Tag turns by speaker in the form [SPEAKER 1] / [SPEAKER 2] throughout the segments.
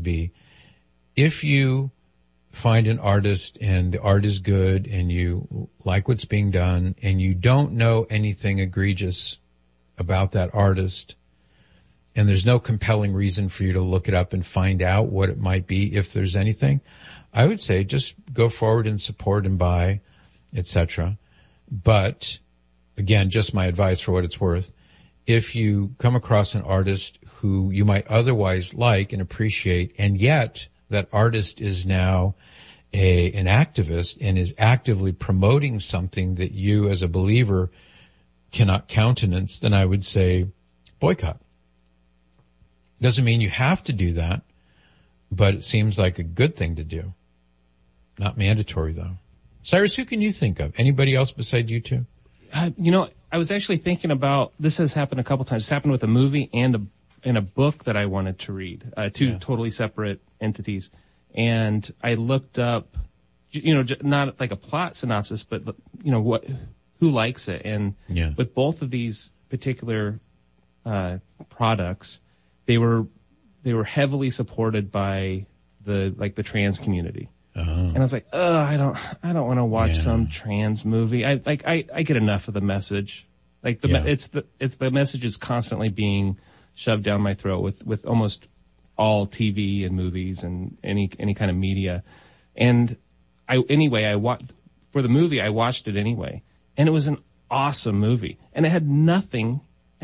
[SPEAKER 1] be, if you find an artist and the art is good and you like what's being done and you don't know anything egregious about that artist and there's no compelling reason for you to look it up and find out what it might be, if there's anything, I would say just go forward and support and buy, etc. But again, just my advice for what it's worth. If you come across an artist who you might otherwise like and appreciate, and yet that artist is now an activist and is actively promoting something that you as a believer cannot countenance, then I would say boycott. Doesn't mean you have to do that, but it seems like a good thing to do. Not mandatory, though. Cyrus, who can you think of? Anybody else besides you two?
[SPEAKER 2] I was actually thinking about, this has happened a couple times. It's happened with a movie and a book that I wanted to read, two totally separate entities. And I looked up, not like a plot synopsis, but, who likes it. And with both of these particular products, they were heavily supported by the trans community. And I was like, I don't want to watch some trans movie. I get enough of the message. Like the message is constantly being shoved down my throat with almost all TV and movies and any kind of media. And I watched for the movie, I watched it anyway. And it was an awesome movie. And it had nothing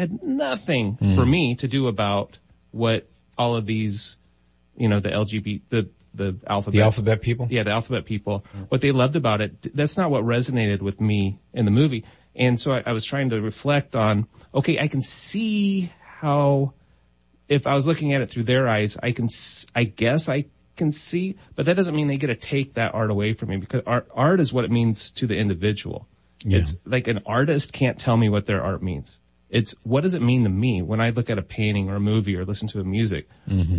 [SPEAKER 2] for me to do about what all of these, the LGBT, the alphabet
[SPEAKER 1] people?
[SPEAKER 2] Yeah, the alphabet people. What they loved about it, that's not what resonated with me in the movie. And so I was trying to reflect on, okay, I can see how, if I was looking at it through their eyes, I guess I can see, but that doesn't mean they get to take that art away from me, because art is what it means to the individual. Yeah. It's like an artist can't tell me what their art means. It's what does it mean to me when I look at a painting or a movie or listen to a music? Mm-hmm.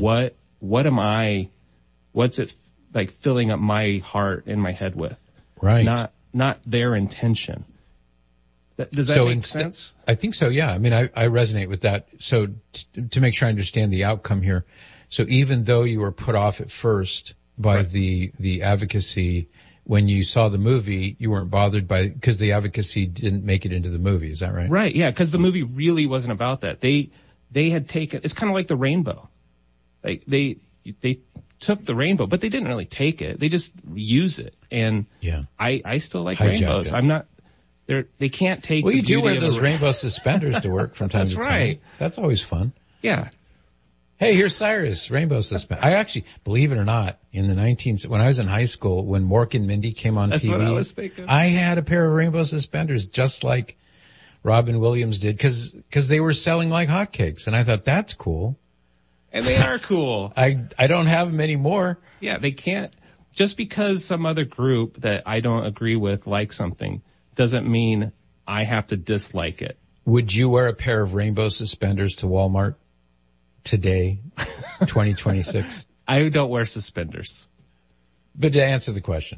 [SPEAKER 2] What's it like filling up my heart and my head with?
[SPEAKER 1] Right.
[SPEAKER 2] Not their intention. Does that make sense?
[SPEAKER 1] I think so, yeah. I mean, I resonate with that. So to make sure I understand the outcome here. So even though you were put off at first by the advocacy, when you saw the movie, you weren't bothered because the advocacy didn't make it into the movie. Is that right? Right.
[SPEAKER 2] Yeah. Because the movie really wasn't about that. They had taken, it's kind of like the rainbow. Like they took the rainbow, but they didn't really take it. They just use it. And I still like rainbows. I'm not, they can't take.
[SPEAKER 1] Well, you do wear those rainbow suspenders to work from time to time. That's right. That's always fun.
[SPEAKER 2] Yeah.
[SPEAKER 1] Hey, here's Cyrus, rainbow suspenders. I actually, believe it or not, in the when I was in high school, when Mork and Mindy came on TV,
[SPEAKER 2] that's what I was thinking.
[SPEAKER 1] I had a pair of rainbow suspenders just like Robin Williams did, because they were selling like hotcakes, and I thought that's cool.
[SPEAKER 2] And they are cool.
[SPEAKER 1] I don't have them anymore.
[SPEAKER 2] Yeah, they can't. Just because some other group that I don't agree with likes something doesn't mean I have to dislike it.
[SPEAKER 1] Would you wear a pair of rainbow suspenders to Walmart today, 2026?
[SPEAKER 2] I don't wear suspenders.
[SPEAKER 1] But to answer the question.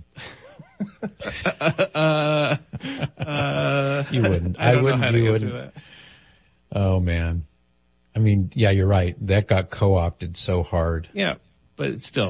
[SPEAKER 1] You wouldn't.
[SPEAKER 2] I wouldn't. You wouldn't. That.
[SPEAKER 1] Oh, man. I mean, yeah, you're right. That got co-opted so hard.
[SPEAKER 2] Yeah, but it's still,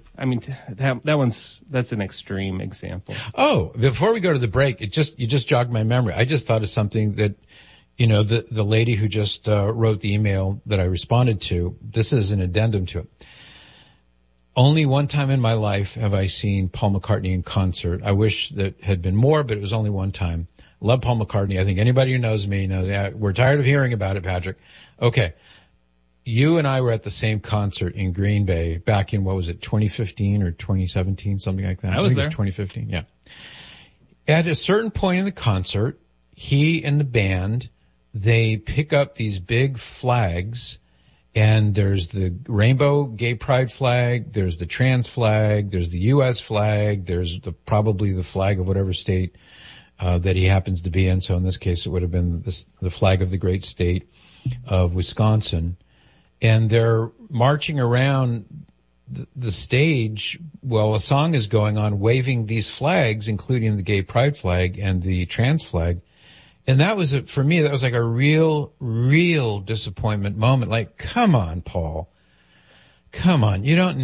[SPEAKER 2] that's an extreme example.
[SPEAKER 1] Oh, before we go to the break, you just jogged my memory. I just thought of something that, the lady who just wrote the email that I responded to, this is an addendum to it. Only one time in my life have I seen Paul McCartney in concert. I wish that had been more, but it was only one time. Love Paul McCartney. I think anybody who knows me knows that. We're tired of hearing about it, Patrick. Okay. You and I were at the same concert in Green Bay back in, 2015 or 2017, something like that?
[SPEAKER 2] I was there.
[SPEAKER 1] It was 2015, yeah. At a certain point in the concert, he and the band, they pick up these big flags, and there's the rainbow gay pride flag, there's the trans flag, there's the U.S. flag, there's probably the flag of whatever state that he happens to be in. So in this case, it would have been the flag of the great state of Wisconsin. And they're marching around the stage while a song is going on, waving these flags, including the gay pride flag and the trans flag. And that was, for me, that was like a real disappointment moment. Like, come on, Paul. Come on. You don't